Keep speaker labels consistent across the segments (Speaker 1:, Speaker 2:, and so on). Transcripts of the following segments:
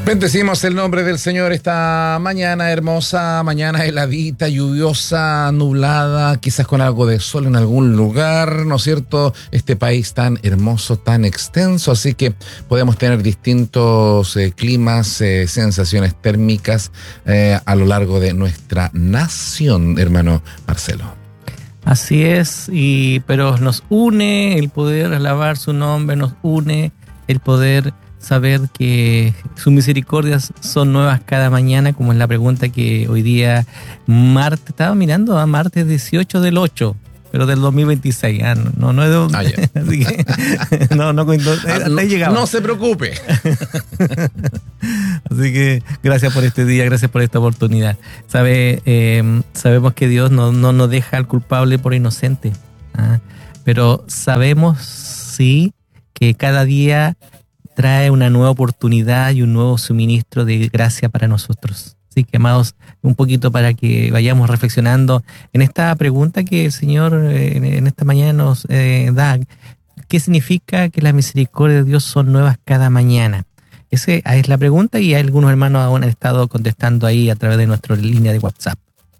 Speaker 1: Bendecimos el nombre del Señor esta mañana hermosa, mañana heladita, lluviosa, nublada, quizás con algo de sol en algún lugar, ¿no es cierto? Este país tan hermoso, tan extenso, así que podemos tener distintos climas, sensaciones térmicas a lo largo de nuestra nación, hermano Marcelo.
Speaker 2: Así es, pero nos une el poder alabar su nombre, nos une el poder saber que sus misericordias son nuevas cada mañana, como es la pregunta que hoy día, estaba mirando a martes 18 del 8, pero del 2026, no es de... Así que, hasta ahí llegaba.
Speaker 1: No se preocupe.
Speaker 2: Así que gracias por este día, gracias por esta oportunidad. Sabemos que Dios no nos deja al culpable por inocente, pero sabemos, sí, que cada día trae una nueva oportunidad y un nuevo suministro de gracia para nosotros. Así que, amados, un poquito para que vayamos reflexionando en esta pregunta que el Señor en esta mañana nos da. ¿Qué significa que las misericordias de Dios son nuevas cada mañana? Esa es la pregunta, y algunos hermanos aún han estado contestando ahí a través de nuestra línea de WhatsApp.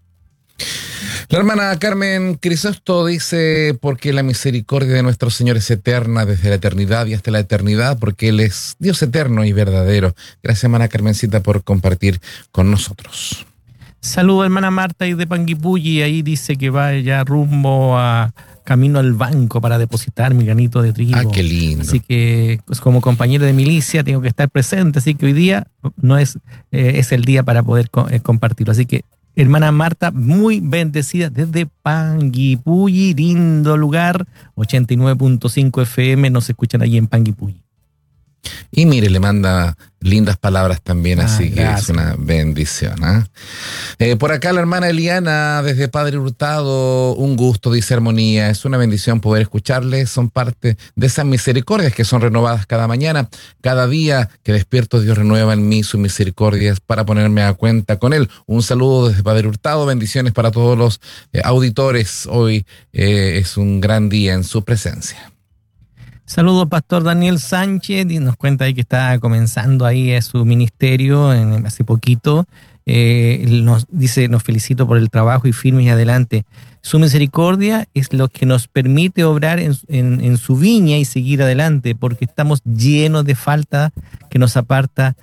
Speaker 1: La hermana Carmen Crisosto dice: porque la misericordia de nuestro Señor es eterna desde la eternidad y hasta la eternidad, porque Él es Dios eterno y verdadero. Gracias, hermana Carmencita, por compartir con nosotros.
Speaker 2: Saludos, hermana Marta, y de Panguipulli. Ahí dice que va ya rumbo camino al banco para depositar mi granito de trigo.
Speaker 1: Qué lindo.
Speaker 2: Así que, pues, como compañero de milicia tengo que estar presente, así que hoy día no es el día para poder compartirlo. Así que, hermana Marta, muy bendecida desde Panguipulli, lindo lugar, 89.5 FM, nos escuchan allí en Panguipulli.
Speaker 1: Y mire, le manda lindas palabras también, así
Speaker 2: gracias.
Speaker 1: que es una bendición. Por acá la hermana Eliana, desde Padre Hurtado, un gusto, dice Armonía. Es una bendición poder escucharles, son parte de esas misericordias que son renovadas cada mañana. Cada día que despierto, Dios renueva en mí sus misericordias para ponerme a cuenta con Él. Un saludo desde Padre Hurtado, bendiciones para todos los auditores. Hoy es un gran día en su presencia.
Speaker 2: Saludos, Pastor Daniel Sánchez, y nos cuenta ahí que está comenzando ahí su ministerio hace poquito. Nos dice: nos felicito por el trabajo y firmes y adelante. Su misericordia es lo que nos permite obrar en su viña y seguir adelante, porque estamos llenos de falta que nos aparta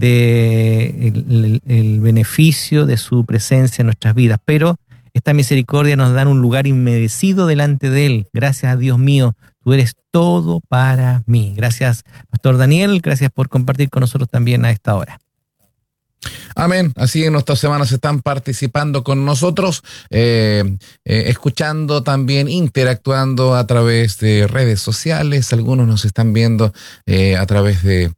Speaker 2: de el beneficio de su presencia en nuestras vidas. Pero esta misericordia nos da un lugar inmerecido delante de Él. Gracias a Dios mío, tú eres todo para mí. Gracias, Pastor Daniel. Gracias por compartir con nosotros también a esta hora.
Speaker 1: Amén. Así en nuestras semanas están participando con nosotros, escuchando también, interactuando a través de redes sociales. Algunos nos están viendo a través de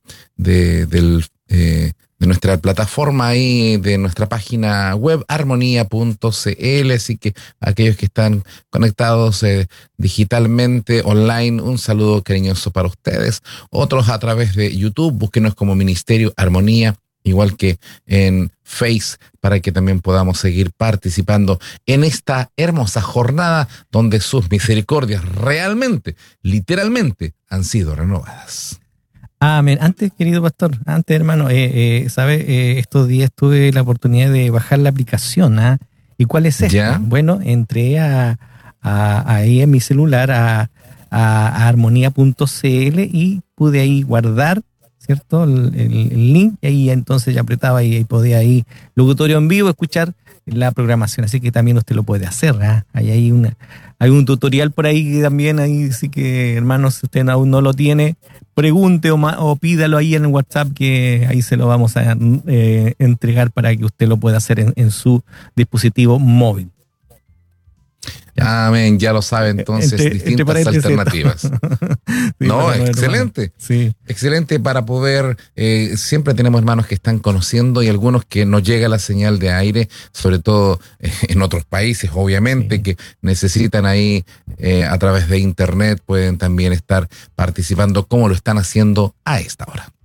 Speaker 1: nuestra plataforma ahí, de nuestra página web armonía.cl, así que aquellos que están conectados digitalmente, online, un saludo cariñoso para ustedes. Otros a través de YouTube, búsquenos como Ministerio Armonía, igual que en Face, para que también podamos seguir participando en esta hermosa jornada donde sus misericordias realmente, literalmente, han sido renovadas.
Speaker 2: Amén. Antes, querido pastor, hermano, estos días tuve la oportunidad de bajar la aplicación. ¿Y cuál es esta?
Speaker 1: ¿Ya?
Speaker 2: Bueno, entré ahí en mi celular a armonía.cl y pude ahí guardar, ¿cierto? El link, y ahí entonces ya apretaba y ahí podía ahí, locutorio en vivo, escuchar la programación. Así que también usted lo puede hacer. Hay un tutorial por ahí que también, ahí sí que, hermanos, si usted aún no lo tiene, pregunte o pídalo ahí en el WhatsApp, que ahí se lo vamos a entregar para que usted lo pueda hacer en su dispositivo móvil.
Speaker 1: Amén, ya lo sabe, entonces, distintas alternativas. Sí, no, excelente.
Speaker 2: Sí.
Speaker 1: Excelente para poder, siempre tenemos hermanos que están conociendo y algunos que nos llega la señal de aire, sobre todo en otros países, obviamente, sí, que necesitan ahí a través de internet, pueden también estar participando como lo están haciendo a esta hora.